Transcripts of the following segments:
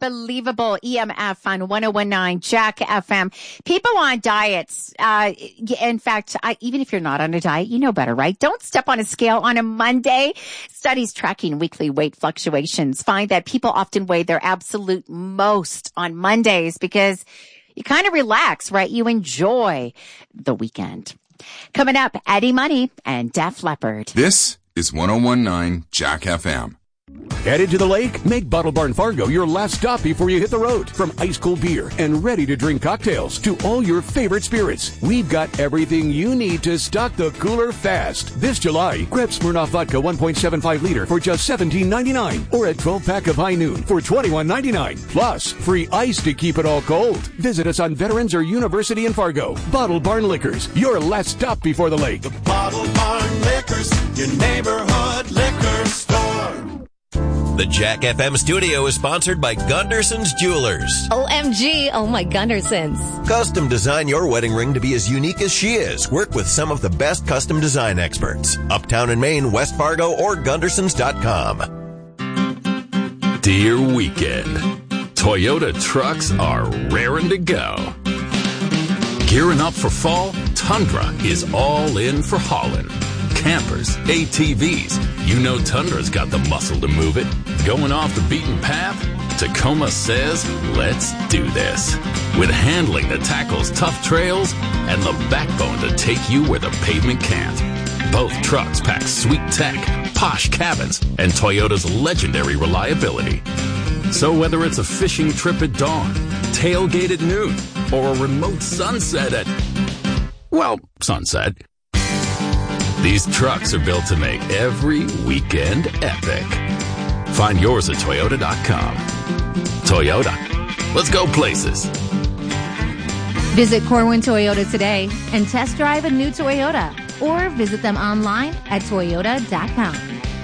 unbelievable EMF on 1019 Jack FM. People on diets, in fact, even if you're not on a diet, you know better, right? Don't step on a scale on a Monday. Studies tracking weekly weight fluctuations find that people often weigh their absolute most on Mondays because you kind of relax, right? You enjoy the weekend. Coming up, Eddie Money and Def Leppard. This is 1019 Jack FM. Headed to the lake? Make Bottle Barn Fargo your last stop before you hit the road. From ice cold beer and ready to drink cocktails to all your favorite spirits, we've got everything you need to stock the cooler fast. This July, grab Smirnoff Vodka 1.75 liter for just $17.99 or a 12-pack of High Noon for $21.99. Plus, free ice to keep it all cold. Visit us on Veterans or University in Fargo. Bottle Barn Liquors, your last stop before the lake. The Bottle Barn Liquors, your neighborhood liquor store. The Jack FM studio is sponsored by Gunderson's Jewelers. OMG, oh my Gundersons. Custom design your wedding ring to be as unique as she is. Work with some of the best custom design experts. Uptown in Maine, West Fargo, or Gundersons.com. Dear weekend, Toyota trucks are raring to go. Gearing up for fall, Tundra is all in for hauling. Campers, ATVs, you know Tundra's got the muscle to move it. Going off the beaten path? Tacoma says, let's do this. With handling that tackles tough trails and the backbone to take you where the pavement can't. Both trucks pack sweet tech, posh cabins, and Toyota's legendary reliability. So whether it's a fishing trip at dawn, tailgate at noon, or a remote sunset at, well, sunset, these trucks are built to make every weekend epic. Find yours at Toyota.com. Toyota. Let's go places. Visit Corwin Toyota today and test drive a new Toyota or visit them online at Toyota.com.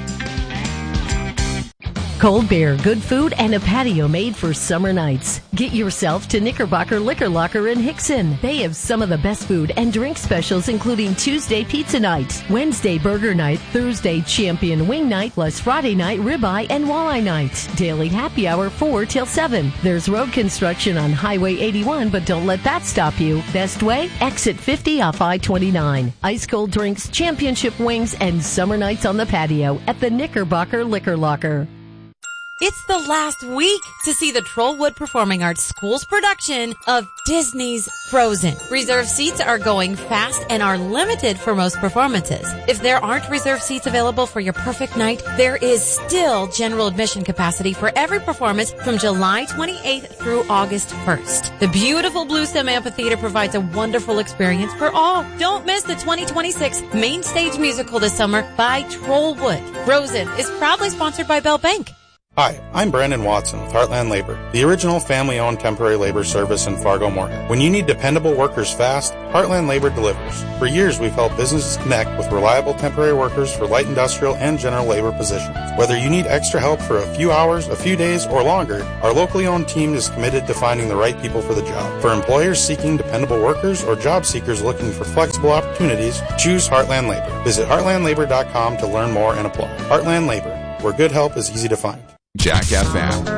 Cold beer, good food, and a patio made for summer nights. Get yourself to Knickerbocker Liquor Locker in Hickson. They have some of the best food and drink specials, including Tuesday pizza night, Wednesday burger night, Thursday champion wing night, plus Friday night ribeye and walleye night. Daily happy hour 4 till 7. There's road construction on Highway 81, but don't let that stop you. Best way? Exit 50 off I-29. Ice cold drinks, championship wings, and summer nights on the patio at the Knickerbocker Liquor Locker. It's the last week to see the Trollwood Performing Arts School's production of Disney's Frozen. Reserve seats are going fast and are limited for most performances. If there aren't reserved seats available for your perfect night, there is still general admission capacity for every performance from July 28th through August 1st. The beautiful Bluestem Amphitheater provides a wonderful experience for all. Don't miss the 2026 main stage musical this summer by Trollwood. Frozen is proudly sponsored by Bell Bank. Hi, I'm Brandon Watson with Heartland Labor, the original family-owned temporary labor service in Fargo-Moorhead. When you need dependable workers fast, Heartland Labor delivers. For years, we've helped businesses connect with reliable temporary workers for light industrial and general labor positions. Whether you need extra help for a few hours, a few days, or longer, our locally owned team is committed to finding the right people for the job. For employers seeking dependable workers or job seekers looking for flexible opportunities, choose Heartland Labor. Visit heartlandlabor.com to learn more and apply. Heartland Labor, where good help is easy to find. Jack FM.